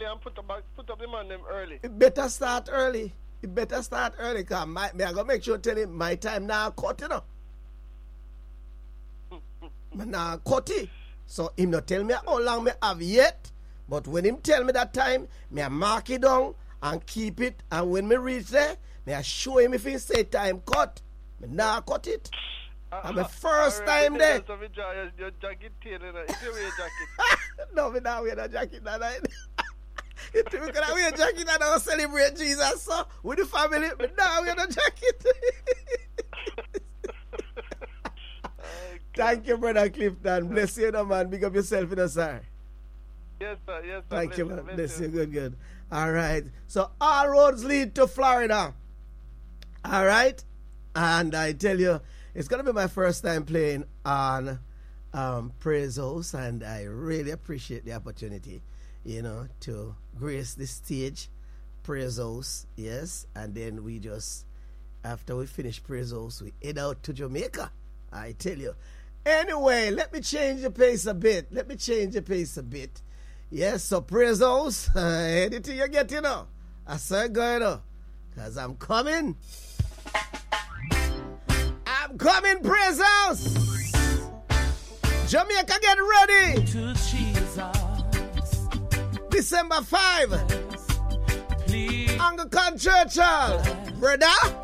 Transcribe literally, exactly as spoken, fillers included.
early and put up, put up the man them early. It better start early. It better start early, because my, me I gotta make sure tell him my time now cut, you know. Now cut it. So him not tell me how long me have yet, but when him tell me that time, me I mark it down and keep it, and when me reach there, me I show him if he say time cut. Me now cut it. And the first uh, time there. Your, your jacket tail, you know. It's your jacket. No, me now wear a jacket that night. It we could wear a jacket and I celebrate Jesus, so with the family. Me now wear a jacket. Thank you, brother Clifton. Bless you, no, man. Big up yourself, you know, sir. Yes, sir. Yes, sir. Thank bless you, man. Bless, bless you. you. Good, good. All right. So all roads lead to Florida. All right. And I tell you, it's going to be my first time playing on um, Praise House, and I really appreciate the opportunity, you know, to grace the stage, Praise House, yes, and then we just, after we finish Praise House, we head out to Jamaica, I tell you. Anyway, let me change the pace a bit. Let me change the pace a bit. Yes, so Praise House, uh, anything you get, you know, I said go, you know, because I'm coming. I'm coming, Praise House. Jamaica, get ready. To Jesus. December fifth. Please. Anglican Church Hall. Brother.